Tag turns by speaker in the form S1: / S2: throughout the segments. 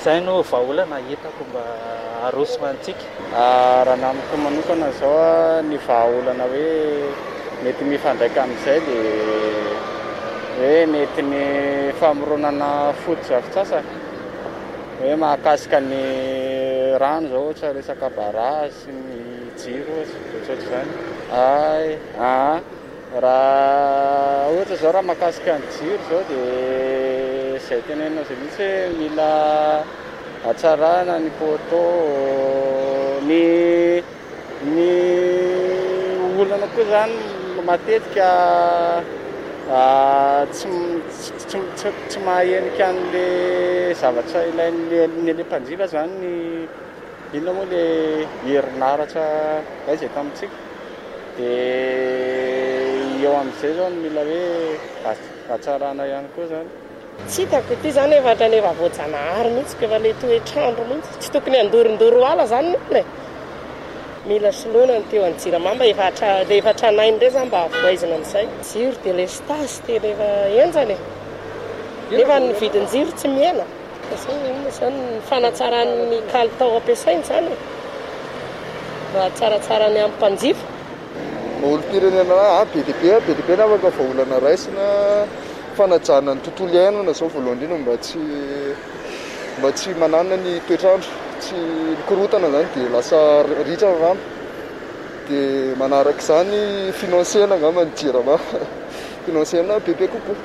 S1: Izay no vahaolana hitako mba arosona antsika.
S2: Raha namako manokana zao ny vahaolana hoe mety mifandraika amin'izay dia hoe mety ny famoronana foto-drafitrasa hoe mahakasika ny rano zao ohatra resaka barrage sy ny jiro ohatr'izany. Raha ohatra zao raha mahakasika ny jiro zao dia izay tenenina izay mihitsy hoe mila hatsarana ny poto ny olana koa zany matetika tsy mahahenika an'le zavatra ilain'ny mpanjifa zany ny inona moa le herinaratra izay tamintsika dia eo amin'izay zao no mila hoe hatsarana ihany koa zany.
S3: Tsy hitako ity zany efa voajanahary mihitsy efa le toetrandro mihitsy tsy tokony andorindoro ala zany le mila soloina ny teo anjiramamba efa tranainy ndray zany mba avoaizina amin'izay jiro dia le stasy tena efa enjany nefa ny vidin-jiro tsy miena zany ny fanatsaran'ny kalitao ampiasainy zany mba tsaratsarany amin'ny mpanjifa.
S4: Olo-pirenena be dia be na afaka vahaolana raisina fanajana ny tontolo iainana zao voalohany indrindra mba tsy manana ny toetrandro tsy mikorotana zany dia lasa ritra ny rano dia manaraka izany finansena angamba ny jirama finansena bebe kokoa.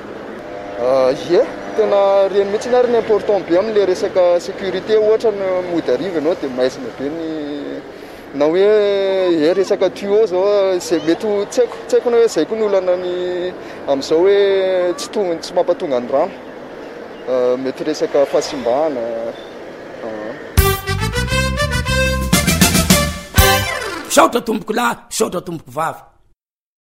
S4: Tena reny mihitsy ny ary ny important be amin'le resaka sécurité ohatra ny mody ariva ianao dia maizina be ny na hoe resaka tuyau zao zay mety tsy haiko na hoe zay koa ny olana ny amin'izao hoe tsy mampatonga ny rano mety resaka fahasimbahana.
S5: Saotra tomboko lahy, saotra tomboko vavy.